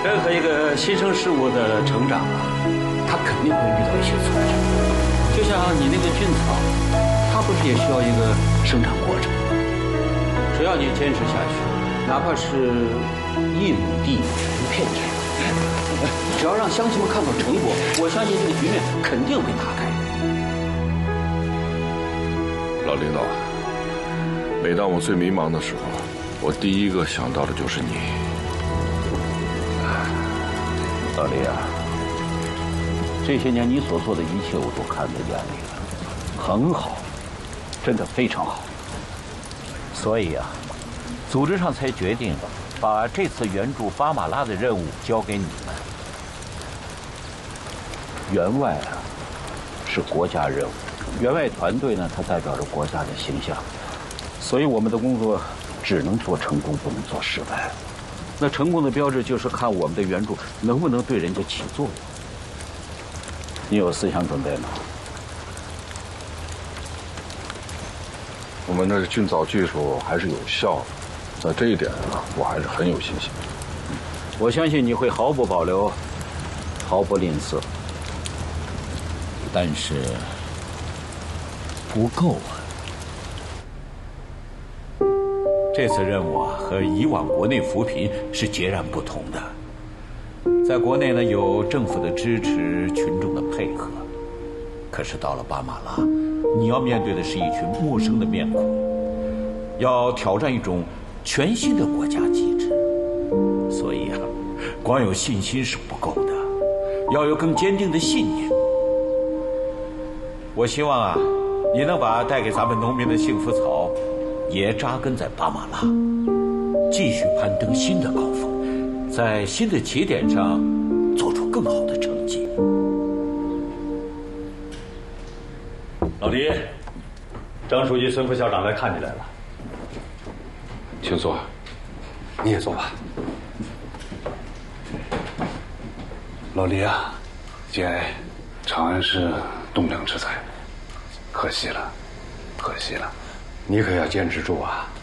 任何一个新生事物的成长啊，它肯定会遇到一些挫折。就像你那个菌草，它不是也需要一个生长过程？只要你坚持下去，哪怕是1亩地全片田，只要让乡亲们看到成果，我相信这个局面肯定会打开。 老领导，每当我最迷茫的时候，我第一个想到的就是你。 老李啊，这些年你所做的一切我都看在眼里了，很好，真的非常好。所以啊，组织上才决定把这次援助巴马拉的任务交给你们。援外啊，是国家任务，援外团队呢，它代表着国家的形象，所以我们的工作只能做成功，不能做失败。那成功的标志就是看我们的援助能不能对人家起作用。你有思想准备吗？ 我们的菌藻技术还是有效的，在这一点上，我还是很有信心。 我相信你会毫不保留，毫不吝啬。但是不够啊！这次任务啊，和以往国内扶贫是截然不同的。在国内呢，有政府的支持，群众的配合。可是到了巴马拉，你要面对的是一群陌生的面孔，要挑战一种全新的国家机制。所以啊，光有信心是不够的，要有更坚定的信念。我希望啊，你能把带给咱们农民的幸福草也扎根在巴马拉，继续攀登新的高峰，在新的起点上做出更好的成绩。 老李，张书记、孙副校长来看你来了， 请坐。 你也坐吧。老李啊，节哀，长安是栋梁之才，可惜了，可惜了。 你可要坚持住啊！